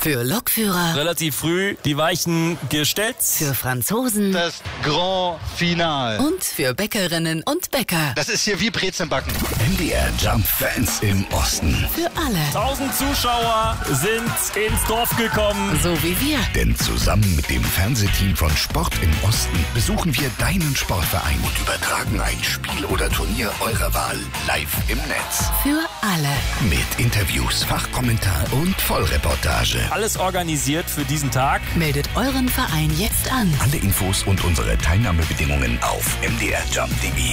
Für Lokführer. Relativ früh die Weichen gestellt. Für Franzosen. Das Grand Finale. Und für Bäckerinnen und Bäcker. Das ist hier wie Brezenbacken. MDR Jump Fans im Osten. Für alle. 1000 Zuschauer sind ins Dorf gekommen. So wie wir. Denn zusammen mit dem Fernsehteam von Sport im Osten besuchen wir deinen Sportverein und übertragen ein Spiel oder Turnier eurer Wahl live im Netz. Für alle. Mit Interviews, Fachkommentar und Vollreportage. Alles organisiert für diesen Tag. Meldet euren Verein jetzt an. Alle Infos und unsere Teilnahmebedingungen auf mdrjump.de.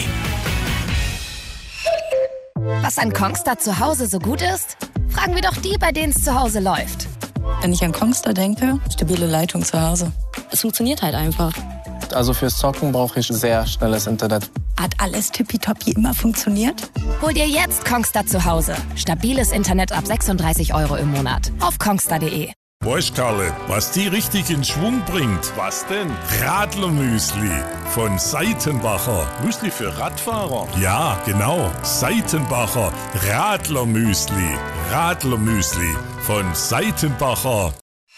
Was an Kongstar zu Hause so gut ist? Fragen wir doch die, bei denen es zu Hause läuft. Wenn ich an Kongstar denke, stabile Leitung zu Hause. Es funktioniert halt einfach. Also fürs Zocken brauche ich sehr schnelles Internet. Hat alles tippitoppi immer funktioniert? Hol dir jetzt Kongstar zu Hause. Stabiles Internet ab 36 € im Monat. Auf kongstar.de. Weißt Karle, was die richtig in Schwung bringt? Was denn? Radlermüsli von Seitenbacher. Müsli für Radfahrer? Ja, genau. Seitenbacher Radlermüsli. Radlermüsli von Seitenbacher.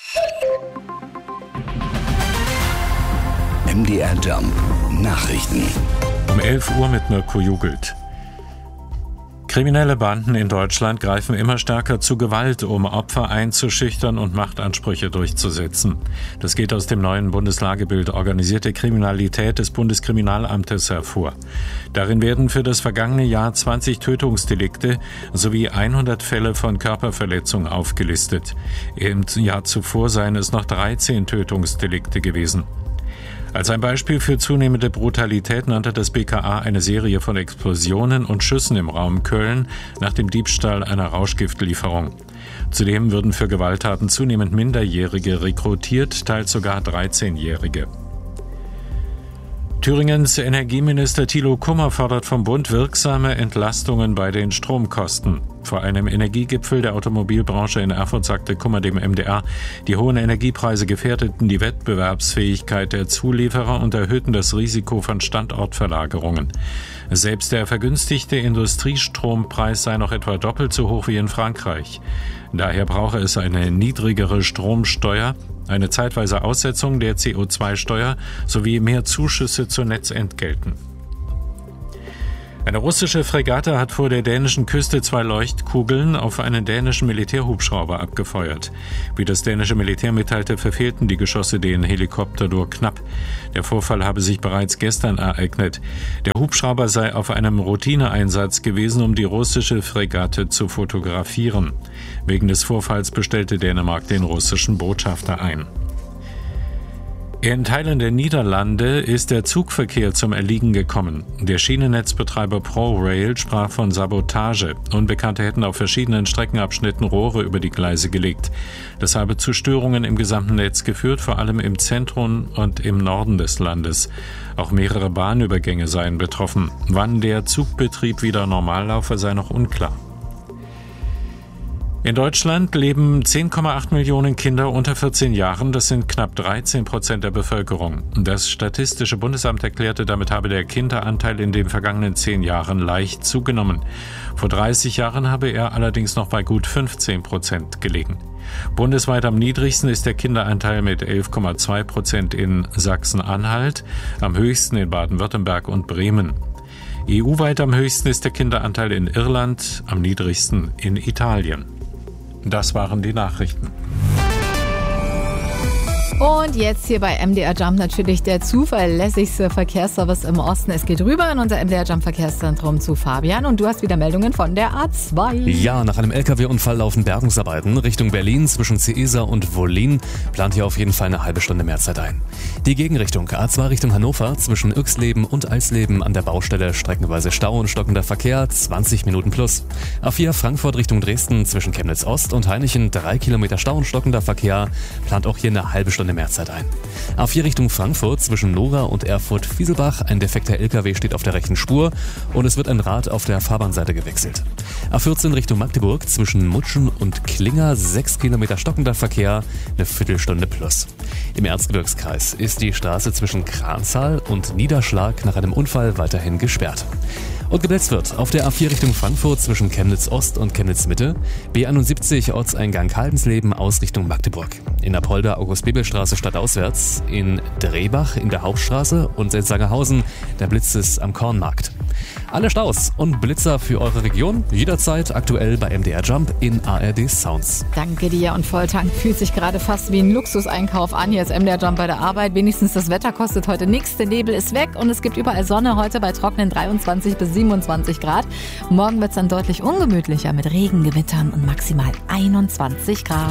MDR Jump Nachrichten. Um 11 Uhr mit Mirko Jugelt. Kriminelle Banden in Deutschland greifen immer stärker zu Gewalt, um Opfer einzuschüchtern und Machtansprüche durchzusetzen. Das geht aus dem neuen Bundeslagebild Organisierte Kriminalität des Bundeskriminalamtes hervor. Darin werden für das vergangene Jahr 20 Tötungsdelikte sowie 100 Fälle von Körperverletzung aufgelistet. Im Jahr zuvor seien es noch 13 Tötungsdelikte gewesen. Als ein Beispiel für zunehmende Brutalität nannte das BKA eine Serie von Explosionen und Schüssen im Raum Köln nach dem Diebstahl einer Rauschgiftlieferung. Zudem würden für Gewalttaten zunehmend Minderjährige rekrutiert, teils sogar 13-Jährige. Thüringens Energieminister Thilo Kummer fordert vom Bund wirksame Entlastungen bei den Stromkosten. Vor einem Energiegipfel der Automobilbranche in Erfurt sagte Kummer dem MDR, die hohen Energiepreise gefährdeten die Wettbewerbsfähigkeit der Zulieferer und erhöhten das Risiko von Standortverlagerungen. Selbst der vergünstigte Industriestrompreis sei noch etwa doppelt so hoch wie in Frankreich. Daher brauche es eine niedrigere Stromsteuer, eine zeitweise Aussetzung der CO2-Steuer sowie mehr Zuschüsse zu Netzentgelten. Eine russische Fregatte hat vor der dänischen Küste 2 Leuchtkugeln auf einen dänischen Militärhubschrauber abgefeuert. Wie das dänische Militär mitteilte, verfehlten die Geschosse den Helikopter nur knapp. Der Vorfall habe sich bereits gestern ereignet. Der Hubschrauber sei auf einem Routineeinsatz gewesen, um die russische Fregatte zu fotografieren. Wegen des Vorfalls bestellte Dänemark den russischen Botschafter ein. In Teilen der Niederlande ist der Zugverkehr zum Erliegen gekommen. Der Schienennetzbetreiber ProRail sprach von Sabotage. Unbekannte hätten auf verschiedenen Streckenabschnitten Rohre über die Gleise gelegt. Das habe zu Störungen im gesamten Netz geführt, vor allem im Zentrum und im Norden des Landes. Auch mehrere Bahnübergänge seien betroffen. Wann der Zugbetrieb wieder normal laufe, sei noch unklar. In Deutschland leben 10,8 Millionen Kinder unter 14 Jahren. Das sind knapp 13% der Bevölkerung. Das Statistische Bundesamt erklärte, damit habe der Kinderanteil in den vergangenen 10 Jahren leicht zugenommen. Vor 30 Jahren habe er allerdings noch bei gut 15% gelegen. Bundesweit am niedrigsten ist der Kinderanteil mit 11,2% in Sachsen-Anhalt, am höchsten in Baden-Württemberg und Bremen. EU-weit am höchsten ist der Kinderanteil in Irland, am niedrigsten in Italien. Das waren die Nachrichten. Und jetzt hier bei MDR Jump natürlich der zuverlässigste Verkehrsservice im Osten. Es geht rüber in unser MDR Jump Verkehrszentrum zu Fabian und du hast wieder Meldungen von der A2. Ja, nach einem LKW-Unfall laufen Bergungsarbeiten Richtung Berlin zwischen Ceesa und Wollin. Plant hier auf jeden Fall eine halbe Stunde mehr Zeit ein. Die Gegenrichtung A2 Richtung Hannover zwischen Yxleben und Eisleben an der Baustelle streckenweise Stau und stockender Verkehr 20 Minuten plus. A4 Frankfurt Richtung Dresden zwischen Chemnitz Ost und Hainichen 3 Kilometer Stau und stockender Verkehr. Plant auch hier eine halbe Stunde mehr Zeit ein. A4 Richtung Frankfurt zwischen Nora und Erfurt-Fieselbach. Ein defekter LKW steht auf der rechten Spur und es wird ein Rad auf der Fahrbahnseite gewechselt. A14 Richtung Magdeburg zwischen Mutschen und Klinger 6 Kilometer stockender Verkehr, eine Viertelstunde plus. Im Erzgebirgskreis ist die Straße zwischen Kranzahl und Niederschlag nach einem Unfall weiterhin gesperrt. Und geblitzt wird auf der A4 Richtung Frankfurt zwischen Chemnitz Ost und Chemnitz Mitte, B71 Ortseingang Haldensleben aus Richtung Magdeburg. In Apolda August-Bebel-Straße stadtauswärts, in Drehbach in der Hauptstraße und in Sangerhausen, da blitzt es am Kornmarkt. Alle Staus und Blitzer für eure Region jederzeit aktuell bei MDR Jump in ARD Sounds. Danke dir, und Volltank fühlt sich gerade fast wie ein Luxuseinkauf an. Hier ist MDR Jump bei der Arbeit. Wenigstens das Wetter kostet heute nichts. Der Nebel ist weg und es gibt überall Sonne, heute bei trockenen 23 bis 27 Grad. Morgen wird es dann deutlich ungemütlicher mit Regengewittern und maximal 21 Grad.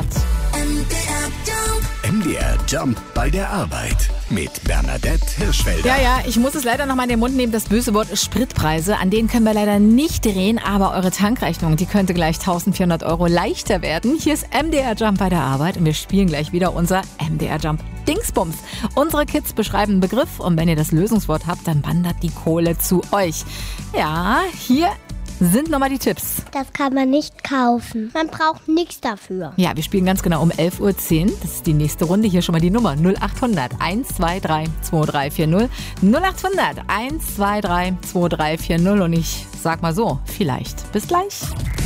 MDR Jump bei der Arbeit mit Bernadette Hirschfelder. Ja, ich muss es leider noch mal in den Mund nehmen, das böse Wort Spritpreise. An denen können wir leider nicht drehen, aber eure Tankrechnung, die könnte gleich 1.400 € leichter werden. Hier ist MDR Jump bei der Arbeit und wir spielen gleich wieder unser MDR Jump Dingsbums. Unsere Kids beschreiben einen Begriff und wenn ihr das Lösungswort habt, dann wandert die Kohle zu euch. Ja, hier sind nochmal die Tipps. Das kann man nicht kaufen. Man braucht nichts dafür. Ja, wir spielen ganz genau um 11.10 Uhr. Das ist die nächste Runde. Hier schon mal die Nummer 0800 123 2340. 0800 123 2340. Und ich sag mal so, vielleicht bis gleich.